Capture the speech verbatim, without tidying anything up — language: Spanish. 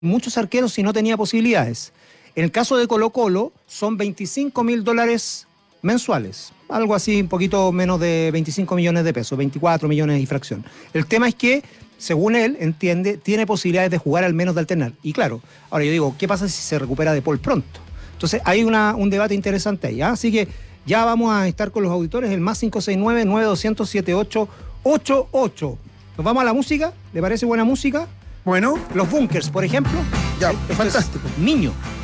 muchos arqueros si no tenía posibilidades. En el caso de Colo-Colo, son veinticinco mil dólares mensuales. Algo así, un poquito menos de veinticinco millones de pesos, veinticuatro millones y fracción. El tema es que, según él, entiende, tiene posibilidades de jugar al menos de alternar. Y claro, ahora yo digo, ¿qué pasa si se recupera De Paul pronto? Entonces hay una, un debate interesante ahí. ¿eh? Así que ya vamos a estar con los auditores, el más cinco seis nueve, nueve dos cero cero, siete ocho ocho ocho. Nos vamos a la música. ¿Le parece buena música? Bueno. Los Bunkers, por ejemplo. Ya, Esto fantástico. Es Niño.